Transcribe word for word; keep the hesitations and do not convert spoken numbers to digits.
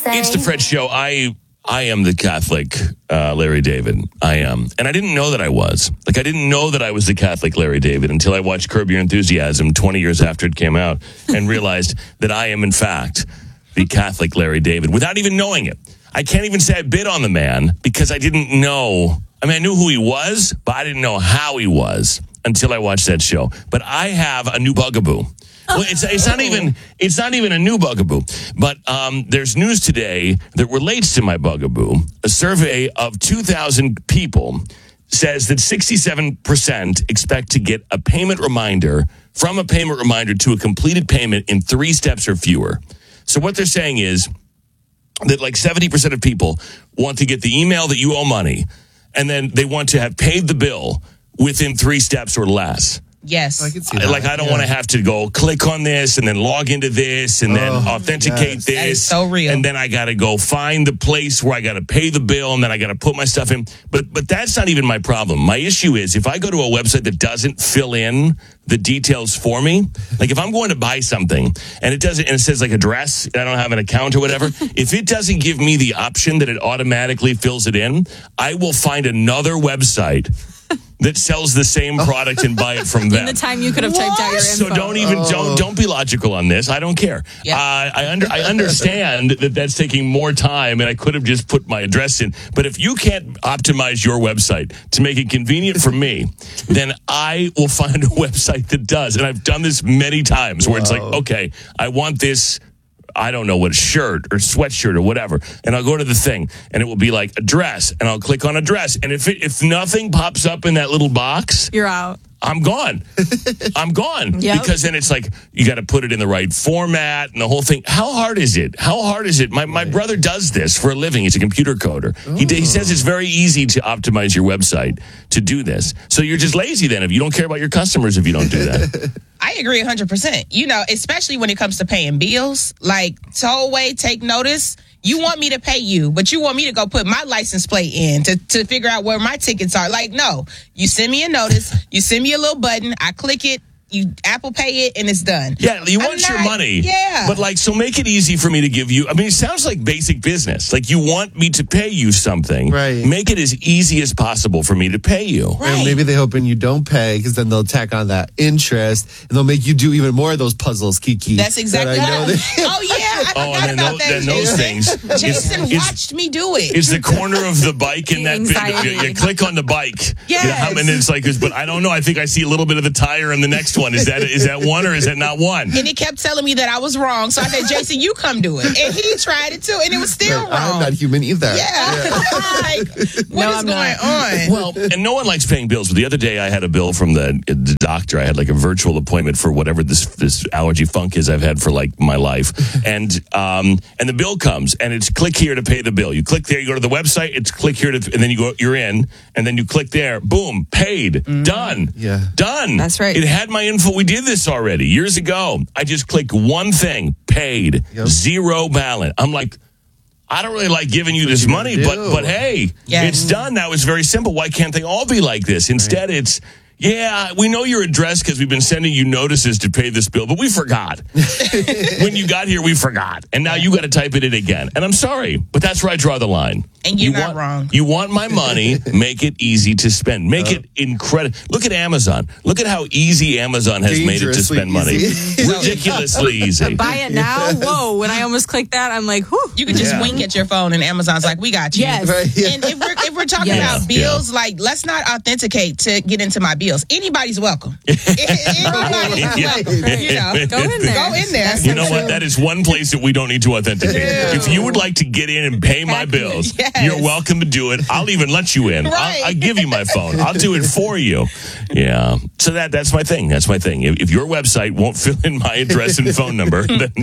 say. It's the Fred Show. I I am the Catholic uh, Larry David. I am. And I didn't know that I was. Like, I didn't know that I was the Catholic Larry David until I watched Curb Your Enthusiasm twenty years after it came out and realized that I am, in fact, the Catholic Larry David without even knowing it. I can't even say I bid on the man because I didn't know. I mean, I knew who he was, but I didn't know how he was until I watched that show. But I have a new bugaboo. Well, it's it's not even it's not even a new bugaboo, but um, there's news today that relates to my bugaboo. A survey of two thousand people says that sixty-seven percent expect to get a payment reminder from a payment reminder to a completed payment in three steps or fewer. So what they're saying is that like seventy percent of people want to get the email that you owe money, and then they want to have paid the bill within three steps or less. Yes. I can see that. Like, I don't yeah. want to have to go click on this and then log into this and then Oh, authenticate yes. this. That is so real. And then I got to go find the place where I got to pay the bill and then I got to put my stuff in. But but that's not even my problem. My issue is if I go to a website that doesn't fill in the details for me, like if I'm going to buy something and it doesn't, and it says like address, and I don't have an account or whatever, if it doesn't give me the option that it automatically fills it in, I will find another website that sells the same product and buy it from them. In the time you could have typed out your info. So don't even Oh. don't don't be logical on this. I don't care. Yeah. Uh, I under I understand that that's taking more time, and I could have just put my address in. But if you can't optimize your website to make it convenient for me, then I will find a website that does. And I've done this many times where it's like, okay, I want this. I don't know what shirt or sweatshirt or whatever, and I'll go to the thing, and it will be like address, and I'll click on address, and if it, if nothing pops up in that little box, You're out. I'm gone. I'm gone. Yep. Because then it's like, you got to put it in the right format and the whole thing. How hard is it? How hard is it? My my brother does this for a living. He's a computer coder. He, he says it's very easy to optimize your website to do this. So you're just lazy then if you don't care about your customers if you don't do that. I agree one hundred percent. You know, especially when it comes to paying bills, like Tollway, Take Notice. You want me to pay you, but you want me to go put my license plate in to, to figure out where my tickets are. Like, no, you send me a notice, you send me a little button, I click it, you Apple Pay it, and it's done. Yeah, you I'm want your not- money. Yeah. But like, so make it easy for me to give you. I mean, it sounds like basic business. Like you want me to pay you something. Right. Make it as easy as possible for me to pay you. Right. And maybe they're hoping you don't pay because then they'll tack on that interest and they'll make you do even more of those puzzles, Kiki. That's exactly that I know right. that- Oh, yeah. I Oh, forgot and then, about those, that. then those Jason. things. Jason is, is, watched me do it. is the corner of the bike in The that anxiety. bit. You, you click on the bike. Yes. You know, how- and it's like, but I don't know. I think I see a little bit of the tire in the next one. Is that is that one or is that not one? And it kept telling me that I was wrong. So I said, Jason, you come do it. And he tried it too, and it was still Like, wrong. I'm not human either. Yeah. like, what is No, I'm going not. on? Well, and no one likes paying bills. But the other day, I had a bill from the, the doctor. I had like a virtual appointment for whatever this this allergy funk is I've had for like my life, and um and the bill comes, and it's click here to pay the bill. You click there, you go to the website. It's click here to, and then you go, you're in, and then you click there, boom, paid, done, Yeah. done. That's right. It had my info. We did this already years ago. I just click one thing, paid, Yep. zero balance. I'm like, I don't really like giving you this you money, gotta but do. but hey, Yes. it's done now. It's very simple. Why can't they all be like this? Instead, it's, yeah, we know your address because we've been sending you notices to pay this bill, but we forgot. When you got here, we forgot. And now you got to type it in again. And I'm sorry, but that's where I draw the line. And you're you not want, wrong. You want my money, make it easy to spend. Make it incredible. Look at Amazon. Look at how easy Amazon has made it to Dangerously spend money. easy. Ridiculously easy. Buy it now. Whoa! When I almost clicked that, I'm like, whew. You can just Yeah. wink at your phone, and Amazon's like, "We got you." Yes. Right, yeah. And if we're if we're talking Yes. about bills, like let's not authenticate to get into my bills. Anybody's welcome. Anybody's Yeah. welcome. You know, Go in there. Go in there. That's You so know what? true. That is one place that we don't need to authenticate. If you would like to get in and pay my bills, Yes. you're welcome to do it. I'll even let you in. Right. I'll, I'll give you my phone. I'll do it for you. Yeah. So that that's my thing. That's my thing. If, if your website won't fill in my address and phone number, then